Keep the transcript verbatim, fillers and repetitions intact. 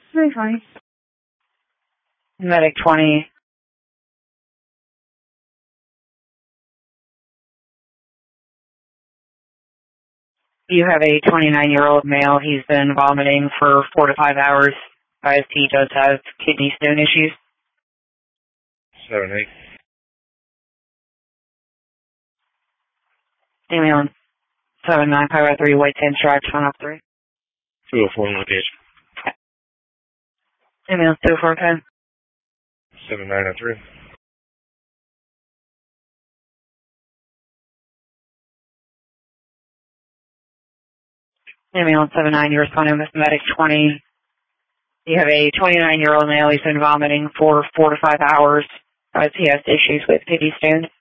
Very fine. Medic twenty. You have a twenty-nine-year-old male. He's been vomiting for four to five hours, as he does have kidney stone issues. seven eight. Email seven nine five three, White Sands Drive, turn off three. two oh four location. Email two four ten. seven nine oh three. Email seven nine, you're responding with Medic twenty. You have a twenty-nine-year-old male. He's been vomiting for four to five hours, as he has issues with kidney stone.